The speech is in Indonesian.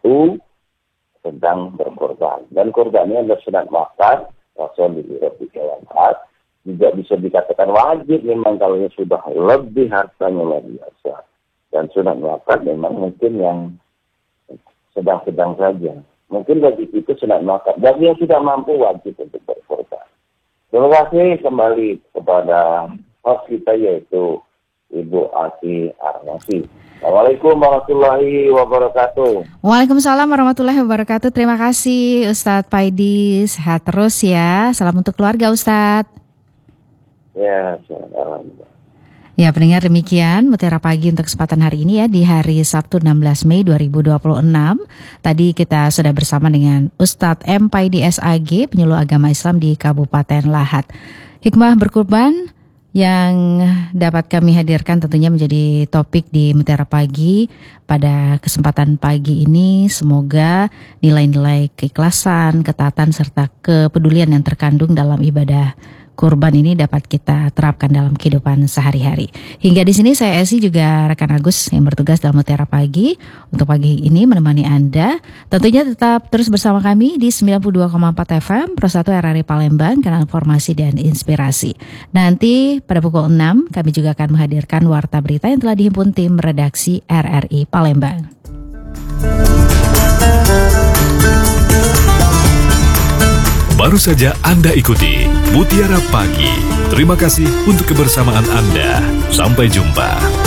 itu sedang berkorban. Dan korbannya adalah sunat makan, Rasul dikatakan juga bisa dikatakan wajib memang kalau sudah lebih hartanya luar biasa. Dan sunat makan memang mungkin yang sedang-sedang saja. Mungkin bagi itu sunat makan. Bagi yang sudah mampu wajib untuk berkorban. Terima kasih kembali kepada host kita yaitu Ibu Asi Arnasi. Assalamualaikum warahmatullahi wabarakatuh. Waalaikumsalam warahmatullahi wabarakatuh. Terima kasih Ustadz Paidi. Sehat terus ya. Salam untuk keluarga Ustadz. Ya, alhamdulillah. Ya, pendengar, demikian Mutiara Pagi untuk kesempatan hari ini ya, di hari Sabtu 16 Mei 2026. Tadi kita sudah bersama dengan Ustadz M. Paidi SAG, penyuluh agama Islam di Kabupaten Lahat. Hikmah berkurban yang dapat kami hadirkan tentunya menjadi topik di Mutiara Pagi pada kesempatan pagi ini. Semoga nilai-nilai keikhlasan, ketaatan, serta kepedulian yang terkandung dalam ibadah kurban ini dapat kita terapkan dalam kehidupan sehari-hari. Hingga di sini saya Esi juga rekan Agus yang bertugas dalam Mutiara Pagi untuk pagi ini menemani Anda. Tentunya tetap terus bersama kami di 92,4 FM Pro 1 RRI Palembang, kanal informasi dan inspirasi. Nanti pada pukul 6 kami juga akan menghadirkan warta berita yang telah dihimpun tim redaksi RRI Palembang. Baru saja Anda ikuti Mutiara Pagi. Terima kasih untuk kebersamaan Anda. Sampai jumpa.